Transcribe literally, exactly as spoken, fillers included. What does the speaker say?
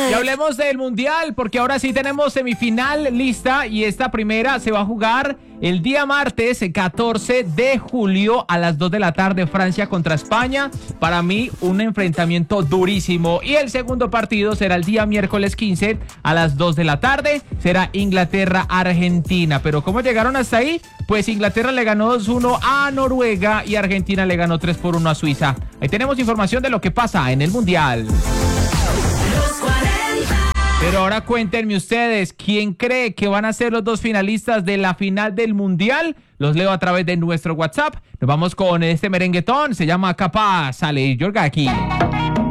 Y hablemos del Mundial, porque ahora sí tenemos semifinal lista y esta primera se va a jugar el día martes catorce de julio a las dos de la tarde, Francia contra España. Para mí, un enfrentamiento durísimo. Y el segundo partido será el día miércoles quince a las dos de la tarde. Será Inglaterra-Argentina. Pero ¿cómo llegaron hasta ahí? Pues Inglaterra le ganó dos uno a Noruega y Argentina le ganó tres por uno a Suiza. Ahí tenemos información de lo que pasa en el Mundial. Pero ahora cuéntenme ustedes, ¿quién cree que van a ser los dos finalistas de la final del Mundial? Los leo a través de nuestro WhatsApp. Nos vamos con este merenguetón, se llama Capaz, sale Yorga aquí.